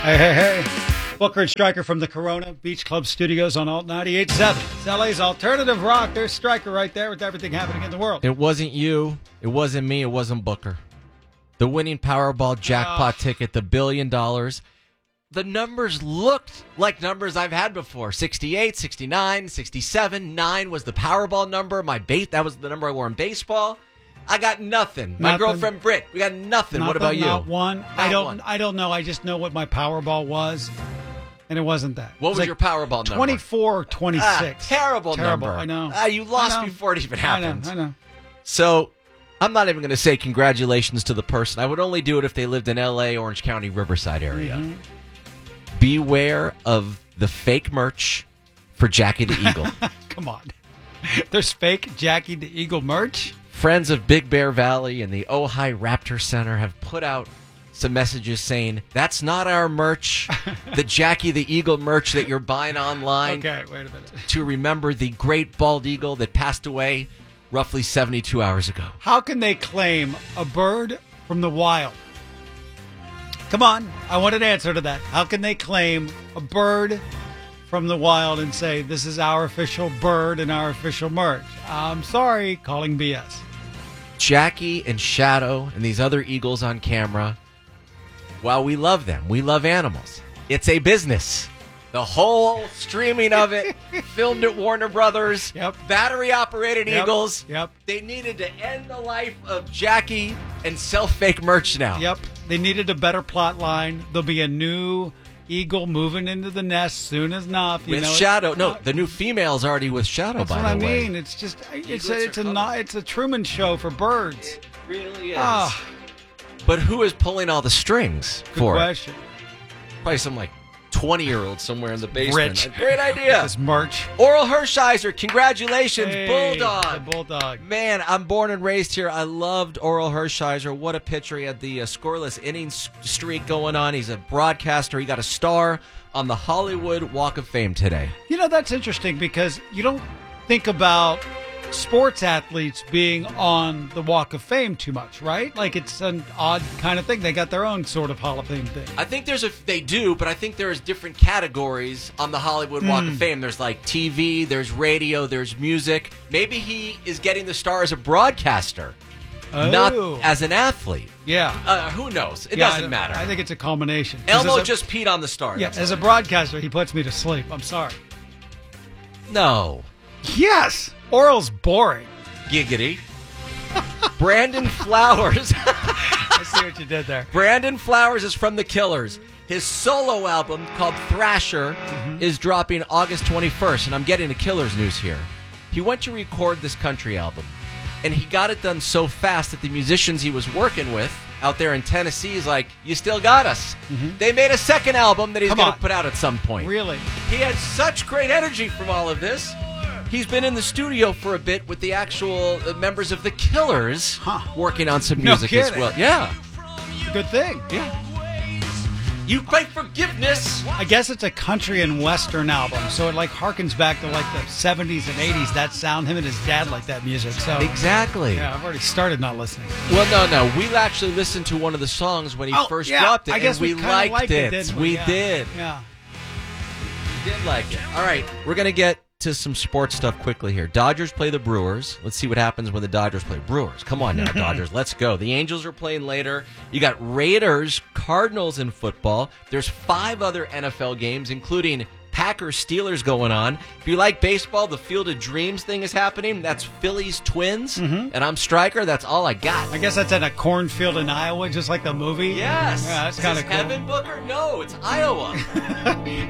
Hey, hey, hey. Booker and Stryker from the Corona Beach Club Studios on Alt 98.7. It's LA's alternative rock. There's Stryker right there with everything happening in the world. It wasn't you. It wasn't me. It wasn't Booker. The winning Powerball jackpot ticket, the $1 billion. The numbers looked like numbers I've had before. 68, 69, 67, 9 was the Powerball number. That was the number I wore in baseball. I got nothing. My girlfriend Britt, we got nothing. What about you? Not one. Not I don't know. I just know what my Powerball was, and it wasn't that. What was your Powerball number? 24 or 26. Terrible number. I know. You lost before it even happened. I know. So I'm not even going to say congratulations to the person. I would only do it if they lived in L.A., Orange County, Riverside area. Mm-hmm. Beware of the fake merch for Jackie the Eagle. Come on. There's fake Jackie the Eagle merch? Friends of Big Bear Valley and the Ojai Raptor Center have put out some messages saying, that's not our merch, the Jackie the Eagle merch that you're buying online. Okay, wait a minute. To remember the great bald eagle that passed away roughly 72 hours ago. How can they claim a bird from the wild? Come on, I want an answer to that. How can they claim a bird from the wild and say, this is our official bird and our official merch? I'm sorry, calling BS. Jackie and Shadow and these other eagles on camera, while we love them, we love animals. It's a business. The whole streaming of it, filmed at Warner Brothers, battery-operated eagles. They needed to end the life of Jackie and sell fake merch now. Yep, they needed a better plot line. There'll be a new eagle moving into the nest soon as enough. With Shadow. No, the new female's already with Shadow, by the way. That's what I mean. It's just, it's a Truman Show for birds. It really is. But who is pulling all the strings for Good question. Probably some, 20-year-old somewhere in the basement. Rich. Great idea. This merch. Oral Hershiser, congratulations, hey, Bulldog. The Bulldog. Man, I'm born and raised here. I loved Oral Hershiser. What a pitcher. He had the scoreless innings streak going on. He's a broadcaster. He got a star on the Hollywood Walk of Fame today. You know, that's interesting because you don't think about sports athletes being on the Walk of Fame too much, right? Like, it's an odd kind of thing. They got their own sort of Hall of Fame thing. I think they do, but I think there's different categories on the Hollywood Walk of Fame. There's TV, there's radio, there's music. Maybe he is getting the star as a broadcaster, not as an athlete. Yeah. Who knows? It doesn't matter. I think it's a culmination. Elmo just peed on the star. Yeah, as a broadcaster, he puts me to sleep. I'm sorry. No. Yes. Oral's boring. Giggity. Brandon Flowers. I see what you did there. Brandon Flowers is from The Killers. His solo album called Thrasher is dropping August 21st, and I'm getting the Killers news here. He went to record this country album, and he got it done so fast that the musicians he was working with out there in Tennessee is like, you still got us. They made a second album that he's going to put out at some point. Really? He had such great energy from all of this. He's been in the studio for a bit with the actual members of The Killers working on some music as well. Yeah. Good thing. Yeah. You beg forgiveness. I guess it's a country and western album, so it harkens back to the 70s and 80s. That sound, him and his dad like that music. So exactly. Yeah, I've already started not listening. Well, no. We actually listened to one of the songs when he first dropped it, I guess and we liked it. Didn't we Yeah. did. Yeah. We did like it. All right, we're going to get to some sports stuff quickly here. Dodgers play the Brewers. Let's see what happens when the Dodgers play Brewers. Come on now, Dodgers. Let's go. The Angels are playing later. You got Raiders, Cardinals in football. There's 5 other NFL games, including Packers-Steelers going on. If you like baseball, the Field of Dreams thing is happening. That's Phillies Twins, and I'm Stryker. That's all I got. I guess that's in a cornfield in Iowa, just like the movie. Yes. Yeah, that's kind of cool. Heaven, Booker? No, it's Iowa.